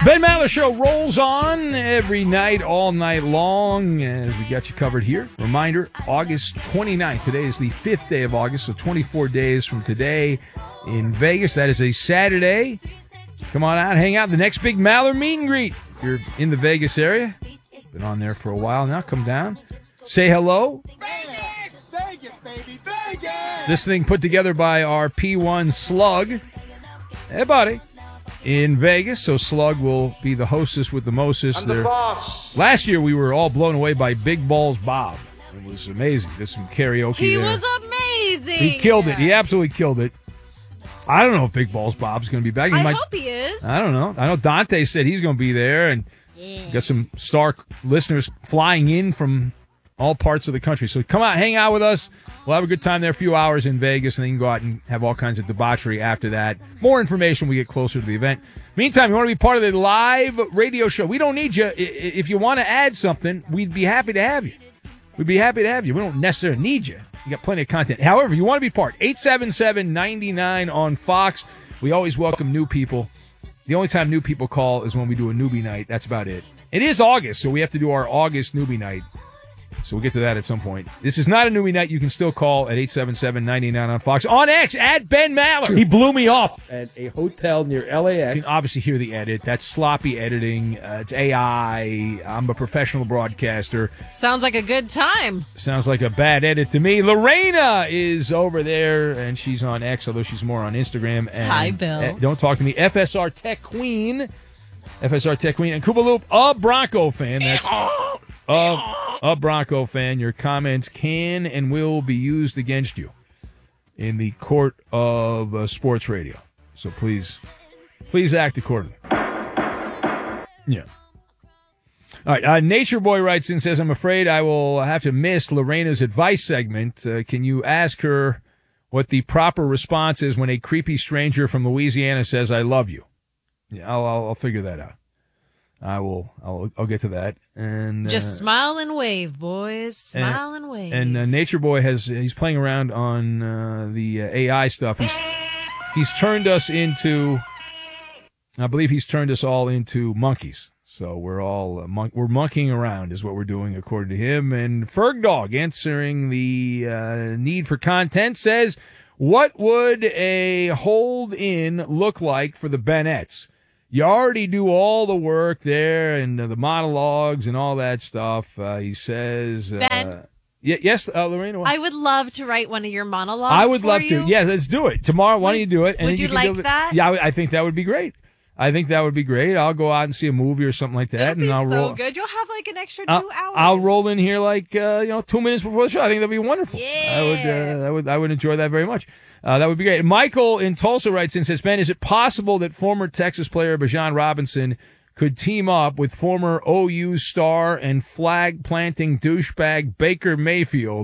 Ben Maller Show rolls on every night, all night long, as we got you covered here. Reminder, August 29th. Today is the 5th day of August, so 24 days from today in Vegas. That is a Saturday. Come on out, hang out. The next big Maller meet and greet. If you're in the Vegas area, been on there for a while now, come down. Say hello. Vegas! Vegas, baby! Vegas! This thing put together by our P1 Slug. Hey, buddy. In Vegas, so Slug will be the hostess with the mostest. I'm the boss. Last year, we were all blown away by Big Balls Bob. It was amazing. There's some karaoke He there. was amazing. He killed it. He absolutely killed it. I don't know if Big Balls Bob's going to be back. I hope he is. I don't know. I know Dante said he's going to be there, and got some star listeners flying in from all parts of the country. So come out, hang out with us. We'll have a good time there, a few hours in Vegas, and then you can go out and have all kinds of debauchery after that. More information when we get closer to the event. Meantime, you want to be part of the live radio show. We don't need you. If you want to add something, we'd be happy to have you. We'd be happy to have you. We don't necessarily need you. You got plenty of content. However, you want to be part. 877-99 on Fox. We always welcome new people. The only time new people call is when we do a newbie night. That's about it. It is August, so we have to do our August newbie night. So we'll get to that at some point. This is not a newbie night. You can still call at 877-99 on Fox. On X, at Ben Maller. He blew me off At a hotel near LAX. You can obviously hear the edit. That's sloppy editing. It's AI. I'm a professional broadcaster. Sounds like a good time. Sounds like a bad edit to me. Lorena is over there, and she's on X, although she's more on Instagram. And, Hi, Bill. Don't talk to me. FSR Tech Queen. FSR Tech Queen. And Koopa Loop, a Bronco fan. That's a Bronco fan. Your comments can and will be used against you in the court of sports radio. So please act accordingly. Yeah. All right. Nature Boy writes in, says, I'm afraid I will have to miss Lorena's advice segment. Can you ask her what the proper response is when a creepy stranger from Louisiana says, I love you? Yeah, I'll figure that out. I'll get to that. And Just smile and wave, boys. Smile and wave. And Nature Boy he's playing around on the AI stuff. He's turned us into, I believe he's turned us all into monkeys. So we're all we're monkeying around is what we're doing according to him. And Ferg Dog, answering the need for content, says, what would a hold-in look like for the Bennett's? You already do all the work there and the monologues and all that stuff. He says, Ben? Yes, Lorena. What? I would love to write one of your monologues. I would love you. to. Yeah, let's do it. Tomorrow, why don't you do it? Would you like that? Yeah, I think that would be great. I'll go out and see a movie or something like that. That'd be I'll so roll. good. You'll have like an extra 2 hours. I'll roll in here like 2 minutes before the show. I think that'd be wonderful. Yeah. I would enjoy that very much. That would be great. Michael in Tulsa writes in, says, Ben, is it possible that former Texas player Bijan Robinson could team up with former OU star and flag-planting douchebag Baker Mayfield?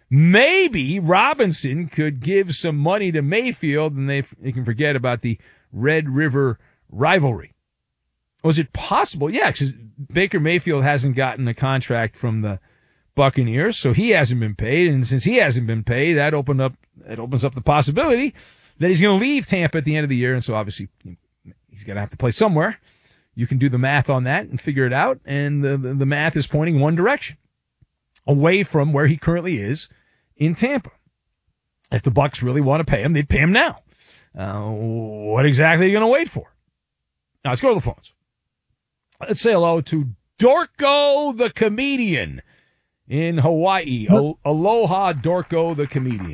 Maybe Robinson could give some money to Mayfield and they can forget about the Red River rivalry. Was it possible? Yeah, because Baker Mayfield hasn't gotten a contract from the Buccaneers, so he hasn't been paid. And since he hasn't been paid, that opens up the possibility that he's going to leave Tampa at the end of the year. And so obviously he's going to have to play somewhere. You can do the math on that and figure it out. And the math is pointing one direction, away from where he currently is in Tampa. If the Bucs really want to pay him, they'd pay him now. What exactly are you going to wait for? Now, let's go to the phones. Let's say hello to Dorko the comedian in Hawaii. Aloha, Dorko the comedian.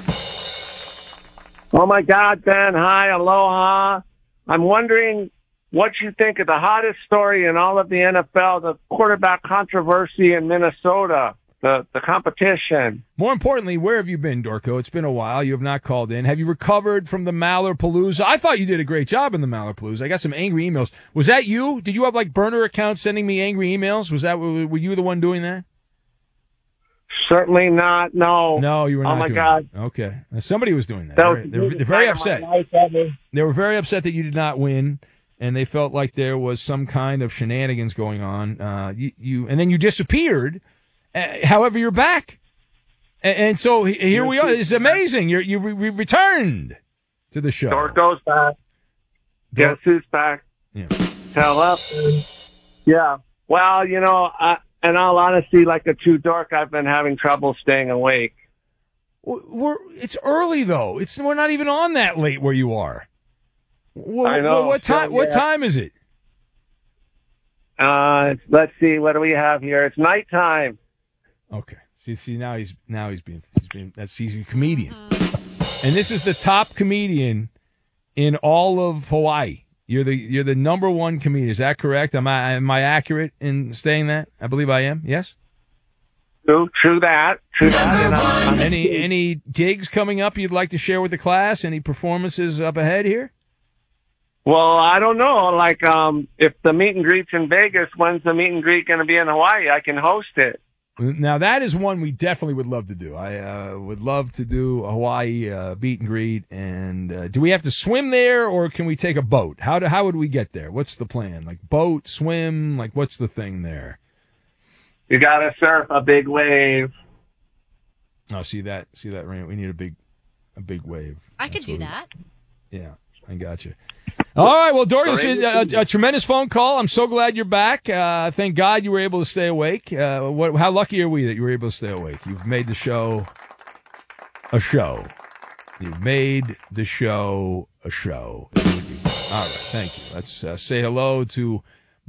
Oh, my God, Ben. Hi, aloha. I'm wondering what you think of the hottest story in all of the NFL, the quarterback controversy in Minnesota, the competition. More importantly, where have you been, Dorko? It's been a while. You have not called in. Have you recovered from the Mallerpalooza? I thought you did a great job in the Mallerpalooza. I got some angry emails. Was that you? Did you have, like, burner accounts sending me angry emails? Were you the one doing that? Certainly not. No. No, you were not. Oh, my doing God. That. Okay. Now, somebody was doing that. That was They're very upset. They They were very upset that you did not win, and they felt like there was some kind of shenanigans going on. And then you disappeared. However, you're back. And so here we are. It's amazing. You returned to the show. Dorko's back. Guess who's back? Yeah. hell up. Yeah. Well, in all honesty, like a true dork, I've been having trouble staying awake. It's early though. We're not even on that late where you are. I know. What time? What time is it? Let's see. What do we have here? It's nighttime. Okay. See now he's being he's a comedian, and this is the top comedian in all of Hawaii. You're the number one comedian. Is that correct? Am I accurate in saying that? I believe I am. Yes. True that. And any gigs coming up you'd like to share with the class? Any performances up ahead here? Well, I don't know. Like, if the meet and greet's in Vegas, when's the meet and greet going to be in Hawaii? I can host it. Now, that is one we definitely would love to do. I would love to do a Hawaii meet and greet. And do we have to swim there, or can we take a boat? How would we get there? What's the plan? Like boat, swim? Like what's the thing there? You got to surf a big wave. Oh, see that, Rain? We need a big wave. I could do that. Yeah, I got you. All right, well, Dorcas, a tremendous phone call. I'm so glad you're back. Thank God you were able to stay awake. How lucky are we that you were able to stay awake? You've made the show a show. You've made the show a show. All right, thank you. Let's say hello to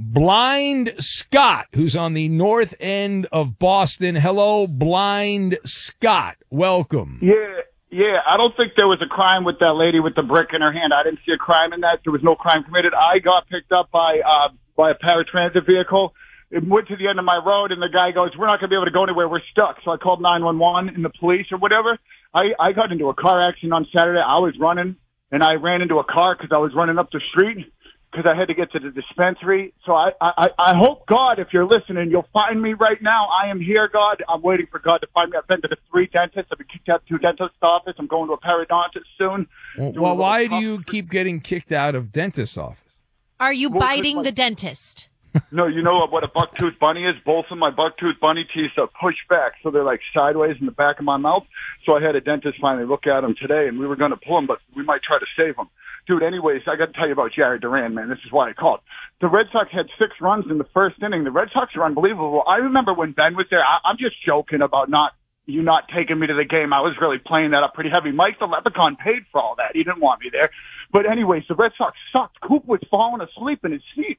Blind Scott, who's on the north end of Boston. Hello, Blind Scott. Welcome. Yeah, I don't think there was a crime with that lady with the brick in her hand. I didn't see a crime in that. There was no crime committed. I got picked up by a paratransit vehicle. It went to the end of my road, and the guy goes, "We're not going to be able to go anywhere. We're stuck." So I called 911 and the police or whatever. I got into a car accident on Saturday. I was running, and I ran into a car because I was running up the street because I had to get to the dispensary. So I hope, God, if you're listening, you'll find me right now. I am here, God. I'm waiting for God to find me. I've been to the 3 dentists. I've been kicked out of 2 dentist office. I'm going to a periodontist soon. Well, why do you keep getting kicked out of dentist's office? Are you biting the dentist? No, you know what a bucktooth bunny is? Both of my bucktooth bunny teeth are pushed back, so they're like sideways in the back of my mouth. So I had a dentist finally look at them today, and we were going to pull them, but we might try to save them. Dude, anyways, I got to tell you about Jared Duran, man. This is why I called. The Red Sox had 6 runs in the first inning. The Red Sox are unbelievable. I remember when Ben was there. I'm just joking about not taking me to the game. I was really playing that up pretty heavy. Mike the Leprechaun paid for all that. He didn't want me there. But anyways, the Red Sox sucked. Coop was falling asleep in his seat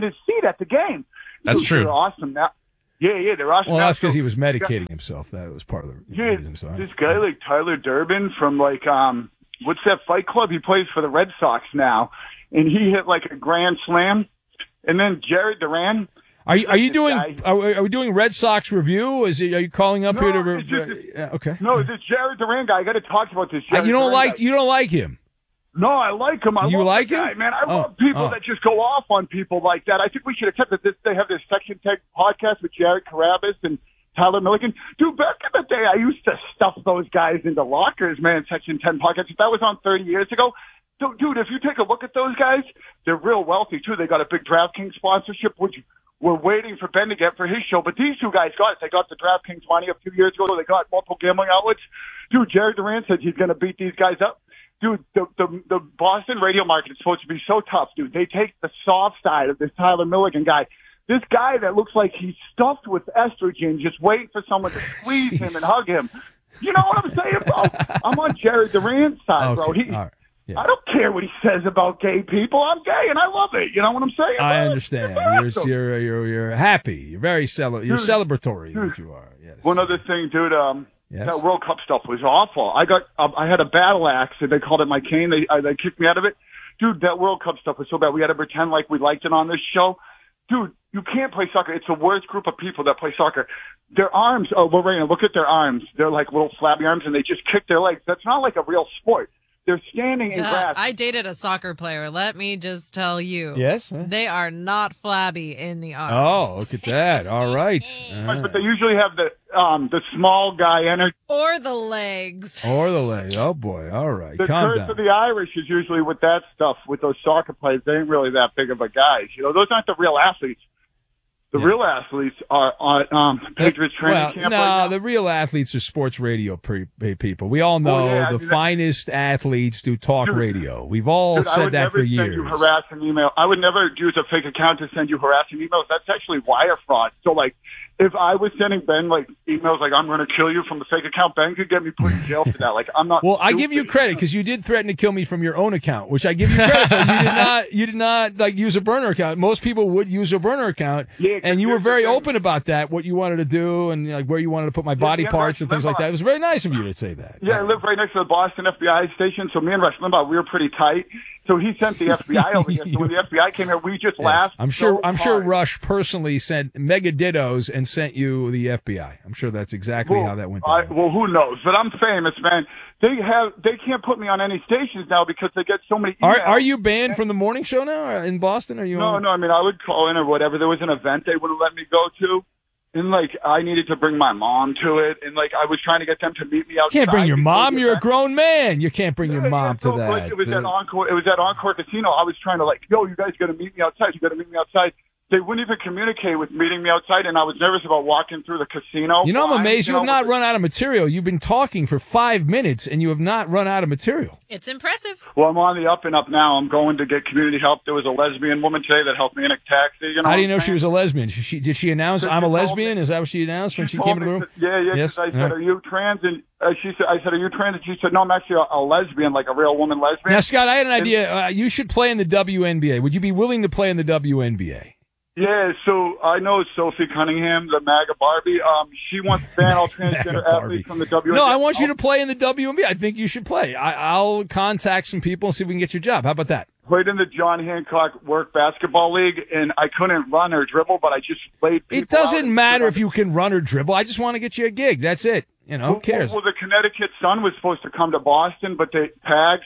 at the game. That's true. They're awesome now. Yeah, they're awesome. Well, that's because he was medicating himself. That was part of the reason. So this guy like Tyler Durbin from what's that Fight Club? He plays for the Red Sox now, and he hit like a grand slam. And then Jared Duran. Are you doing? Are we doing Red Sox review? Are you calling up here to? Okay. No, this Jared Duran guy. I got to talk about this. You don't like him. No, I like him. I love the guy, man. I love people that just go off on people like that. I think we should accept that they have this Section 10 podcast with Jared Carabas and Tyler Milligan. Dude, back in the day, I used to stuff those guys into lockers, man, Section 10 podcast. If that was on 30 years ago, dude, if you take a look at those guys, they're real wealthy, too. They got a big DraftKings sponsorship, which we're waiting for Ben to get for his show. But these 2 guys got it. They got the DraftKings money a few years ago. They got multiple gambling outlets. Dude, Jared Duran said he's going to beat these guys up. Dude, the Boston radio market is supposed to be so tough, dude. They take the soft side of this Tyler Milligan guy. This guy that looks like he's stuffed with estrogen, just waiting for someone to squeeze him and hug him. You know what I'm saying, bro? I'm on Jared Duran's side, bro. Yeah. I don't care what he says about gay people. I'm gay and I love it. You know what I'm saying? I understand. You're happy. You're very you're celebratory. Dude, you are. Yes. One other thing, dude. Yes. That World Cup stuff was awful. I had a battle axe, and they called it my cane. They kicked me out of it. Dude, that World Cup stuff was so bad. We had to pretend like we liked it on this show. Dude, you can't play soccer. It's the worst group of people that play soccer. Their arms, Lorena, look at their arms. They're like little flabby arms, and they just kick their legs. That's not like a real sport. They're standing in grass. I dated a soccer player. Let me just tell you. Yes? They are not flabby in the arms. Oh, look at that. All right. But they usually have the small guy energy. Or the legs. Oh, boy. All right. The Calm curse down. of the Irish is usually with that stuff, with those soccer players. They ain't really that big of a guys. You know, those aren't the real athletes. The real athletes are on Patriots training camp. No, right now. the real athletes are sports radio people. We all know finest athletes do talk radio. We've all said that for years. I would never send you harassing email. I would never use a fake account to send you harassing emails. That's actually wire fraud. So, like, if I was sending Ben, like, emails like, I'm going to kill you from the fake account, Ben could get me put in jail for that. Like, I'm not. Well, I give you credit because you did threaten to kill me from your own account, which I give you credit for. You did not like use a burner account. Most people would use a burner account. Yeah, and you were very open about that, what you wanted to do and like where you wanted to put my body parts and things like that. It was very nice of you to say that. Yeah, I live right next to the Boston FBI station, so me and Rush Limbaugh, we were pretty tight. So he sent the FBI over here. So when the FBI came here, we just laughed. I'm sure Rush personally sent mega dittos and sent you the FBI. I'm sure that's exactly how that went down. Well, who knows? But I'm famous, man. They can't put me on any stations now because they get so many emails. Are you banned from the morning show now in Boston? Are you? No. I mean, I would call in or whatever. There was an event they wouldn't let me go to. And, like, I needed to bring my mom to it. And, like, I was trying to get them to meet me outside. You can't bring your mom. You're a grown man. You can't bring your mom to that. Like, it was at Encore Casino. I was trying to, like, yo, you guys got to meet me outside. You got to meet me outside. They wouldn't even communicate with meeting me outside, and I was nervous about walking through the casino. You know, I'm amazed you have not run out of material. You've been talking for 5 minutes, and you have not run out of material. It's impressive. Well, I'm on the up and up now. I'm going to get community help. There was a lesbian woman today that helped me in a taxi. You know, how do you know she was a lesbian? Did she announce, I'm a lesbian? Is that what she announced when she came in the room? Yeah. Yes. I said, are you trans? And I said, are you trans? And she said, no, I'm actually a lesbian, like a real woman lesbian. Now, Scott, I had an idea. You should play in the WNBA. Would you be willing to play in the WNBA? Yeah, so I know Sophie Cunningham, the MAGA Barbie. She wants to ban all transgender athletes from the WNBA. No, I want you to play in the WNBA. I think you should play. I'll contact some people and see if we can get your job. How about that? Played in the John Hancock Work Basketball League, and I couldn't run or dribble, but I just played people. It doesn't matter if you can run or dribble. I just want to get you a gig. That's it. You know, who cares? Well, the Connecticut Sun was supposed to come to Boston, but Pags,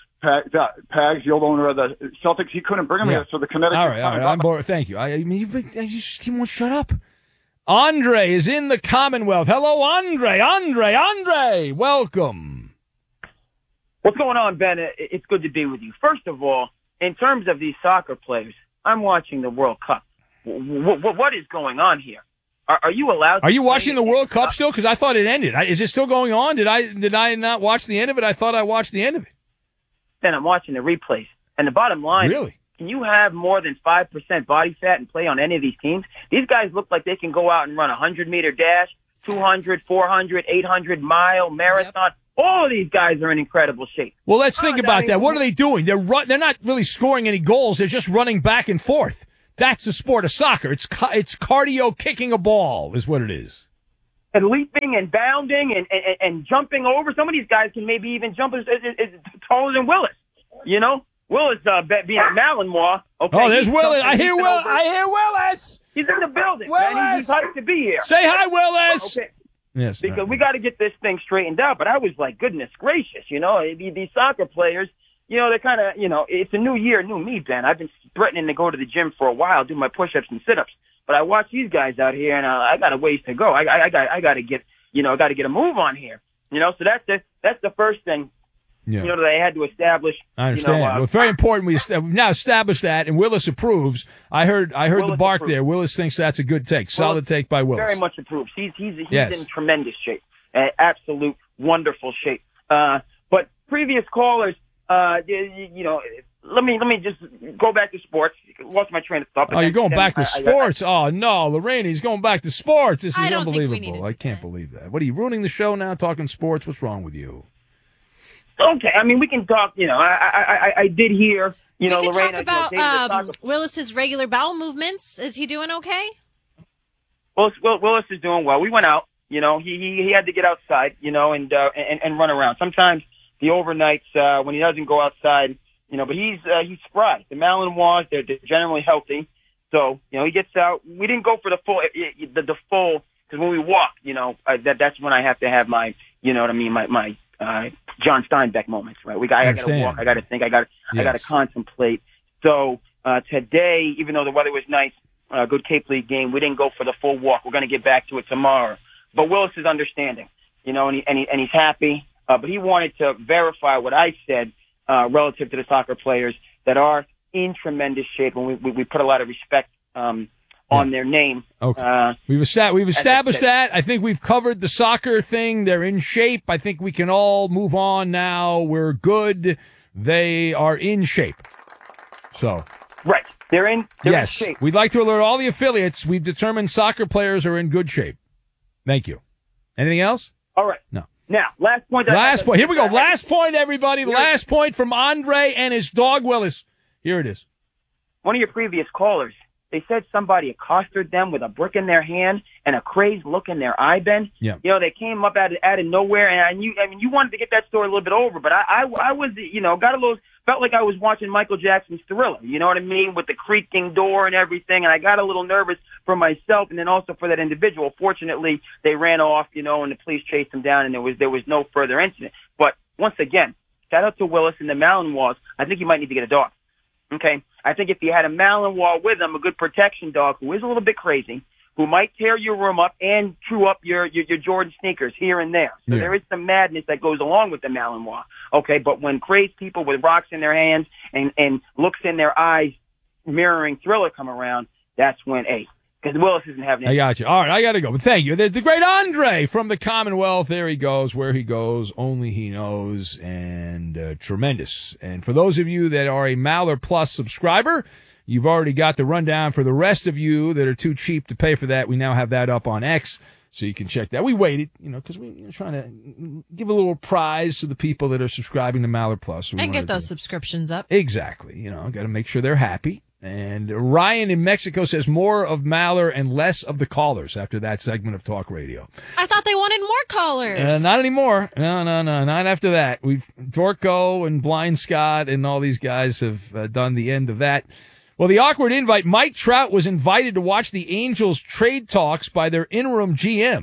Pags, the old owner of the Celtics, he couldn't bring him here, so the Connecticut. All right, I'm bored. Thank you. I mean, you won't shut up. Andre is in the Commonwealth. Hello, Andre, welcome. What's going on, Ben? It's good to be with you. First of all, in terms of these soccer players, I'm watching the World Cup. What is going on here? Are you allowed? Are you watching the World Cup still? Because I thought it ended. Is it still going on? Did I not watch the end of it? I thought I watched the end of it. Then I'm watching the replays. And the bottom line, really? Can you have more than 5% body fat and play on any of these teams? These guys look like they can go out and run a 100-meter dash, 200, 400, 800-mile marathon. Yep. All of these guys are in incredible shape. Well, let's think about that. What are they doing? They're not really scoring any goals. They're just running back and forth. That's the sport of soccer. It's cardio kicking a ball is what it is. And leaping and bounding and jumping over. Some of these guys can maybe even jump as taller than Willis. You know, Willis being at Malinois. Okay, oh, there's Willis. I hear Willis. He's in the building. Willis. Man. He's hyped to be here. Say hi, Willis. Okay. Yes. Because we got to get this thing straightened out. But I was like, goodness gracious, you know, these soccer players, you know, they're kind of, you know, it's a new year, new me, Ben. I've been threatening to go to the gym for a while, do my push-ups and sit-ups. But I watch these guys out here, and I got a ways to go. I got to get, you know, got to get a move on here. You know, so that's the first thing. Yeah. You know, that I had to establish. I understand. You know, well, it's very important. We've now established that, and Willis approves. I heard Willis the bark approves. there. Willis thinks that's a good take. Solid take by Willis. Very much approves. He's in tremendous shape. Absolute wonderful shape. But previous callers, you know, let me just go back to sports. Lost my train of thought. Oh, you're going back to sports? Oh no, Lorraine, he's going back to sports. This is unbelievable. I can't believe that. What are you ruining the show now? Talking sports? What's wrong with you? Okay, I mean we can talk. You know, I did hear. You know, we can Lorraine, talk about Willis's regular bowel movements. Is he doing okay? Willis is doing well. We went out. You know, he had to get outside. You know, and run around. Sometimes the overnights when he doesn't go outside. You know, but he's spry. The Malinois, they're generally healthy. So, you know, he gets out. We didn't go for the full, because when we walk, you know, that's when I have to have my, you know what I mean, my John Steinbeck moments, right? I got to walk. I got to think. I got to contemplate. So, today, even though the weather was nice, good Cape League game, we didn't go for the full walk. We're going to get back to it tomorrow. But Willis is understanding, you know, and he's happy. But he wanted to verify what I said. Relative to the soccer players that are in tremendous shape, and we put a lot of respect on on their name. Okay. We've established that. I think we've covered the soccer thing. They're in shape. I think we can all move on now. We're good. They are in shape. So. Right. They're in shape. We'd like to alert all the affiliates. We've determined soccer players are in good shape. Thank you. Anything else? All right. No. Now, last point. Here we go. Last point, everybody. Last point from Andre and his dog, Willis. Here it is. One of your previous callers, they said somebody accosted them with a brick in their hand and a crazed look in their eye, Ben. Yeah. You know, they came up out of nowhere, and you wanted to get that story a little bit over, but I was, felt like I was watching Michael Jackson's Thriller, you know what I mean, with the creaking door and everything, and I got a little nervous for myself and then also for that individual. Fortunately, they ran off, and the police chased them down, and there was no further incident. But once again, shout out to Willis and the Malinois. I think you might need to get a dog. Okay? I think if you had a Malinois with him, a good protection dog who is a little bit crazy, who might tear your room up and chew up your Jordan sneakers here and there. So there is some madness that goes along with the Malinois. Okay, but when crazed people with rocks in their hands and looks in their eyes mirroring Thriller come around, that's when, because Willis isn't having it. I got you. All right, I got to go. But thank you. There's the great Andre from the Commonwealth. There he goes. Where he goes, only he knows. And tremendous. And for those of you that are a Maller Plus subscriber, you've already got the rundown. For the rest of you that are too cheap to pay for that, we now have that up on X, so you can check that. We waited, because we're trying to give a little prize to the people that are subscribing to Maller Plus. So and get those subscriptions up. Exactly. Got to make sure they're happy. And Ryan in Mexico says more of Maller and less of the callers after that segment of talk radio. I thought they wanted more callers. Not anymore. No, not after that. Dorco and Blind Scott and all these guys have done the end of that. Well, the awkward invite, Mike Trout was invited to watch the Angels trade talks by their interim GM,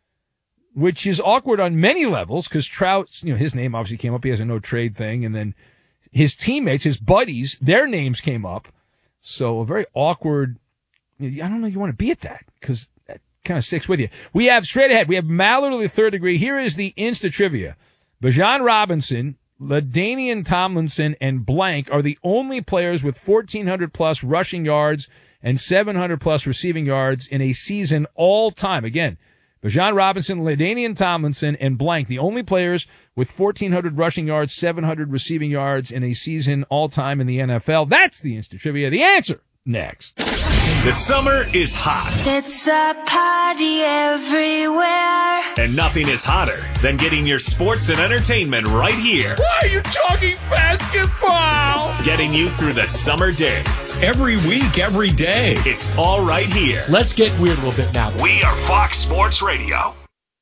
which is awkward on many levels because Trout, his name obviously came up. He has a no trade thing. And then his teammates, his buddies, their names came up. So a very awkward, I don't know if you want to be at that because that kind of sticks with you. We have straight ahead, we have Maller to the third degree. Here is the Insta trivia. Bijan Robinson, LaDainian Tomlinson, and blank are the only players with 1,400 plus rushing yards and 700 plus receiving yards in a season all time. Again, Bijan Robinson, LaDainian Tomlinson, and blank, the only players with 1,400 rushing yards, 700 receiving yards in a season all time in the NFL. That's the Instant Trivia. The answer next. The summer is hot. It's a party everywhere. And nothing is hotter than getting your sports and entertainment right here. Why are you talking basketball? Getting you through the summer days. Every week, every day. It's all right here. Let's get weird a little bit now. We are Fox Sports Radio.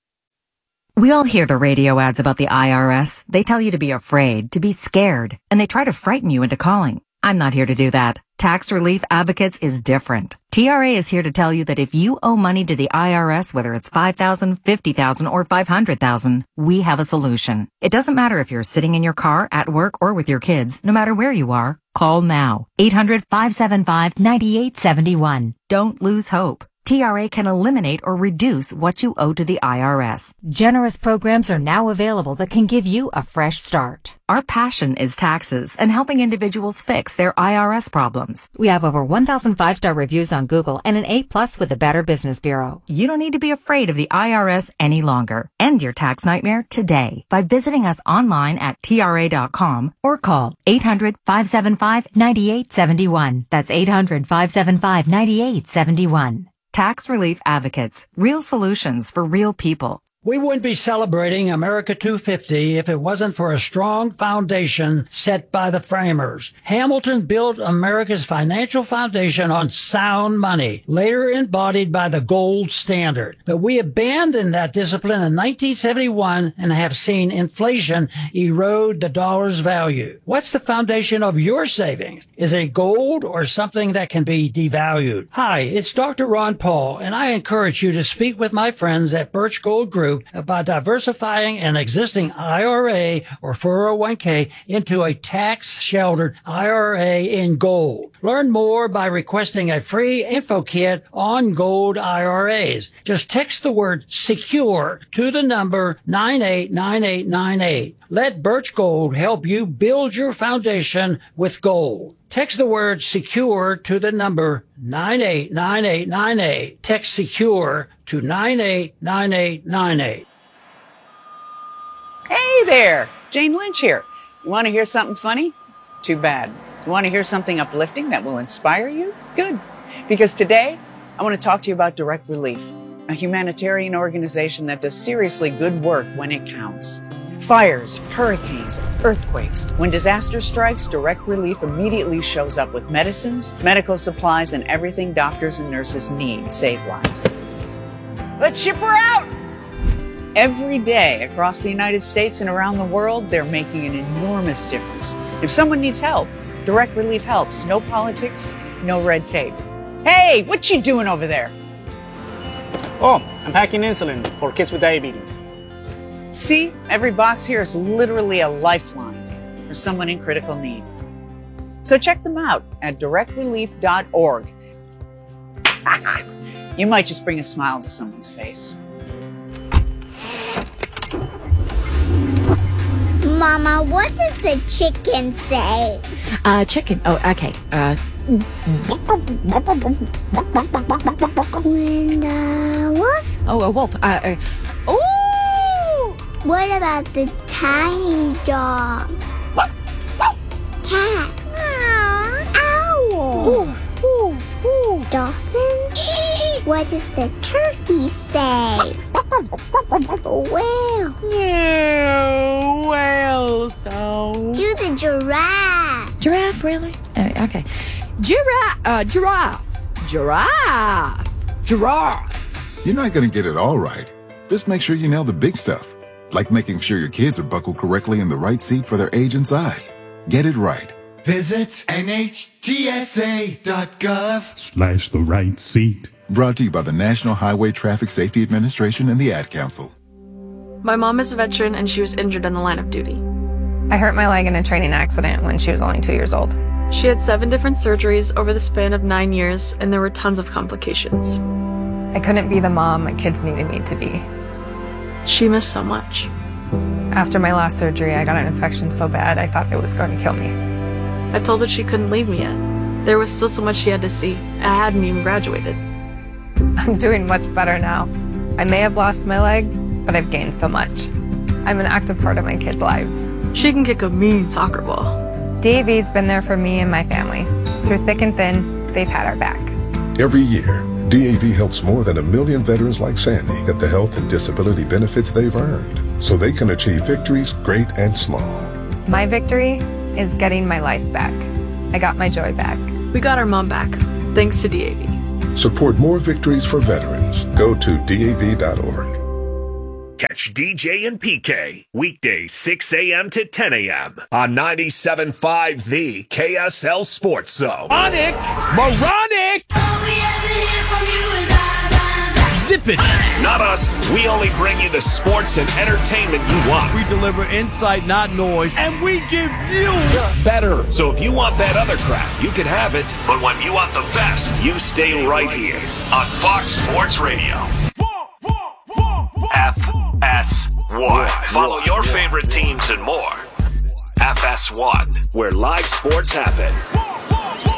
We all hear the radio ads about the IRS. They tell you to be afraid, to be scared, and they try to frighten you into calling. I'm not here to do that. Tax Relief Advocates is different. TRA is here to tell you that if you owe money to the IRS, whether it's $5,000, $50,000, or $500,000, we have a solution. It doesn't matter if you're sitting in your car, at work, or with your kids. No matter where you are, call now. 800-575-9871. Don't lose hope. TRA can eliminate or reduce what you owe to the IRS. Generous programs are now available that can give you a fresh start. Our passion is taxes and helping individuals fix their IRS problems. We have over 1,000 5-star reviews on Google and an A+ with the Better Business Bureau. You don't need to be afraid of the IRS any longer. End your tax nightmare today by visiting us online at TRA.com or call 800-575-9871. That's 800-575-9871. Tax Relief Advocates. Real solutions for real people. We wouldn't be celebrating America 250 if it wasn't for a strong foundation set by the framers. Hamilton built America's financial foundation on sound money, later embodied by the gold standard. But we abandoned that discipline in 1971 and have seen inflation erode the dollar's value. What's the foundation of your savings? Is it gold or something that can be devalued? Hi, it's Dr. Ron Paul, and I encourage you to speak with my friends at Birch Gold Group about diversifying an existing IRA or 401k into a tax-sheltered IRA in gold. Learn more by requesting a free info kit on gold IRAs. Just text the word SECURE to the number 989898. Let Birch Gold help you build your foundation with gold. Text the word SECURE to the number 989898. Text SECURE to 989898. Hey there, Jane Lynch here. You want to hear something funny? Too bad. You want to hear something uplifting that will inspire you? Good. Because today, I want to talk to you about Direct Relief, a humanitarian organization that does seriously good work when it counts. Fires, hurricanes, earthquakes. When disaster strikes, Direct Relief immediately shows up with medicines, medical supplies, and everything doctors and nurses need to save lives. Let's ship her out! Every day across the United States and around the world, they're making an enormous difference. If someone needs help, Direct Relief helps. No politics, no red tape. Hey, what you doing over there? Oh, I'm packing insulin for kids with diabetes. See, every box here is literally a lifeline for someone in critical need. So check them out at directrelief.org. You might just bring a smile to someone's face. Mama, what does the chicken say? Chicken. Oh, okay. And wolf? Oh, a wolf. Ooh! What about the tiny dog? Cat? Owl? Ooh, ooh, ooh. Dolphin? What does the turkey say? Whale? Yeah, whale sound. Do the giraffe. Giraffe, really? Okay. Giraffe. You're not going to get it all right. Just make sure you nail the big stuff, like making sure your kids are buckled correctly in the right seat for their age and size. Get it right. Visit NHTSA.gov/ the right seat. Brought to you by the National Highway Traffic Safety Administration and the Ad Council. My mom is a veteran and she was injured in the line of duty. I hurt my leg in a training accident when she was only 2 years old. She had 7 different surgeries over the span of 9 years, and there were tons of complications. I couldn't be the mom my kids needed me to be. She missed so much. After my last surgery, I got an infection so bad I thought it was going to kill me. I told her she couldn't leave me yet. There was still so much she had to see. I hadn't even graduated. I'm doing much better now. I may have lost my leg, but I've gained so much. I'm an active part of my kids' lives. She can kick a mean soccer ball. DAV's been there for me and my family. Through thick and thin, they've had our back. Every year, DAV helps more than 1 million veterans like Sandy get the health and disability benefits they've earned, so they can achieve victories great and small. My victory is getting my life back. I got my joy back. We got our mom back, thanks to DAV. Support more victories for veterans. Go to DAV.org. Catch DJ and PK weekdays 6 a.m. to 10 a.m. on 97.5 The KSL Sports Zone. Moronic! Zip it! Not us. We only bring you the sports and entertainment you want. We deliver insight, not noise, and we give you better. So if you want that other crap, you can have it. But when you want the best, you stay right here on Fox Sports Radio. FS1. Follow your favorite teams and more. FS1, where live sports happen.